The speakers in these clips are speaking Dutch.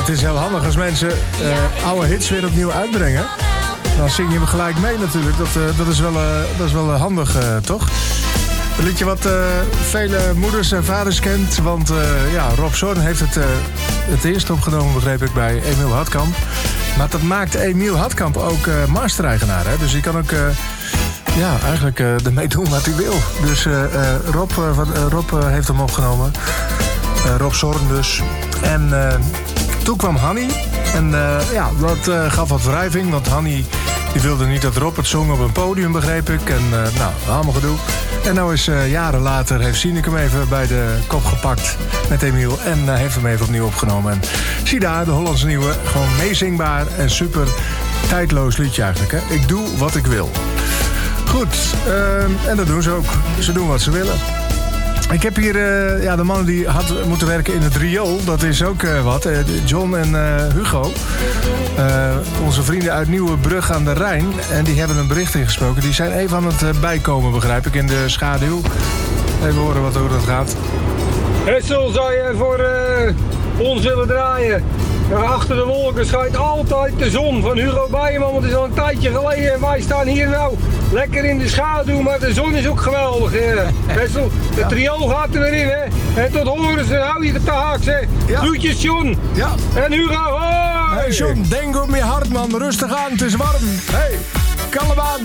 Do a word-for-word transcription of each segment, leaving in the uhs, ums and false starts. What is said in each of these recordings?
Het is heel handig als mensen uh, oude hits weer opnieuw uitbrengen. Dan zing je hem gelijk mee natuurlijk. Dat, uh, dat is wel, uh, dat is wel uh, handig, uh, toch? Een liedje wat uh, vele moeders en vaders kent. Want uh, ja, Rob Zorn heeft het, uh, het eerst opgenomen, begreep ik, bij Emiel Hartkamp. Maar dat maakt Emiel Hartkamp ook uh, master-eigenaar. Hè? Dus hij kan ook uh, ja, eigenlijk uh, ermee doen wat hij wil. Dus uh, uh, Rob, uh, van, uh, Rob uh, heeft hem opgenomen. Uh, Rob Zorn dus. En uh, toen kwam Hanny. En uh, ja, dat uh, gaf wat wrijving. Want Hanny die wilde niet dat Rob het zong op een podium, begreep ik. En uh, nou, allemaal gedoe. En nou is uh, jaren later heeft Sineke hem even bij de kop gepakt met Emiel. En uh, heeft hem even opnieuw opgenomen. En zie daar, de Hollandse nieuwe. Gewoon meezingbaar en super tijdloos liedje eigenlijk. Hè? Ik doe wat ik wil. Goed, uh, en dat doen ze ook. Ze doen wat ze willen. Ik heb hier uh, ja, de man die had moeten werken in het riool. Dat is ook uh, wat. Uh, John en uh, Hugo. Uh, onze vrienden uit Nieuwebrug aan de Rijn. En die hebben een bericht ingesproken. Die zijn even aan het uh, bijkomen, begrijp ik, in de schaduw. Even horen wat, hoe dat gaat. Hessel, zou je voor uh, ons willen draaien? Ja, achter de wolken schijnt altijd de zon van Hugo Bijeman. Want het is al een tijdje geleden en wij staan hier nou lekker in de schaduw. Maar de zon is ook geweldig. Uh. Hessel, de ja. trio gaat er weer in, hè. En tot horen ze, hou je de taak, hè. Ja. Groetjes, John. Ja. En Hugo, hoi. Hey John, denk op je hart, man. Rustig aan, het is warm. Hey, kalm aan.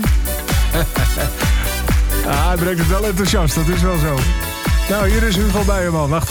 ah, hij brengt het wel enthousiast, dat is wel zo. Nou, hier is Hugo Bijeman. Wacht.